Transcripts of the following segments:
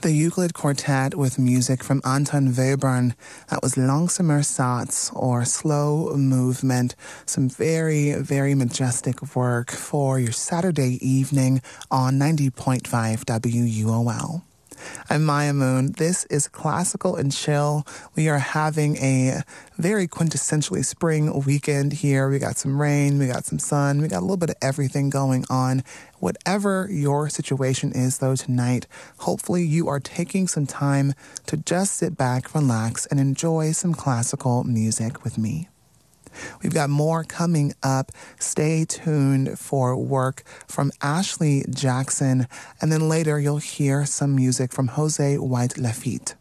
The Euclid Quartet with music from Anton Webern. That was Langsamer Satz, or slow movement. Some very, very majestic work for your Saturday evening on 90.5 WUOL. I'm Maya Moon. This is Classical and Chill. We are having a very quintessentially spring weekend here. We got some rain, we got some sun, we got a little bit of everything going on. Whatever your situation is, though, tonight, hopefully you are taking some time to just sit back, relax, and enjoy some classical music with me. We've got more coming up. Stay tuned for work from Ashley Jackson, and then later you'll hear some music from Jose White Lafitte.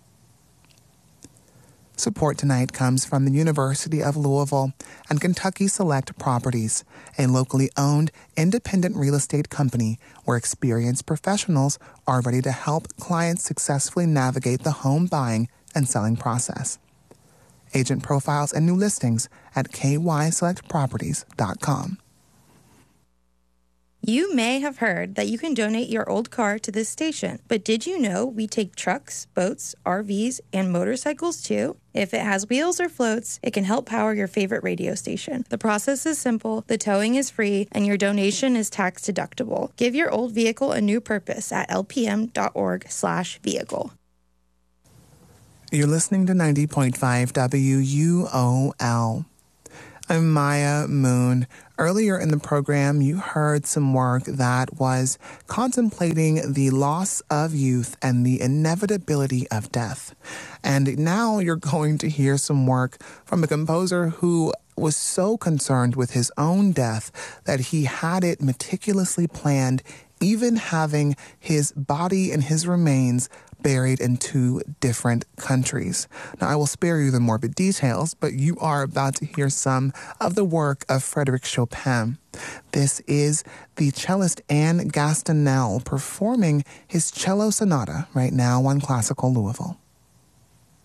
Support tonight comes from the University of Louisville and Kentucky Select Properties, a locally owned, independent real estate company where experienced professionals are ready to help clients successfully navigate the home buying and selling process. Agent profiles and new listings at kyselectproperties.com. You may have heard that you can donate your old car to this station, but did you know we take trucks, boats, RVs, and motorcycles too? If it has wheels or floats, it can help power your favorite radio station. The process is simple, the towing is free, and your donation is tax deductible. Give your old vehicle a new purpose at lpm.org/vehicle. You're listening to 90.5 WUOL. I'm Maya Moon. Earlier in the program, you heard some work that was contemplating the loss of youth and the inevitability of death. And now you're going to hear some work from a composer who was so concerned with his own death that he had it meticulously planned, even having his body and his remains buried in 2 different countries. Now, I will spare you the morbid details, but you are about to hear some of the work of Frédéric Chopin. This is the cellist Anne Gastineau performing his cello sonata right now on Classical Louisville.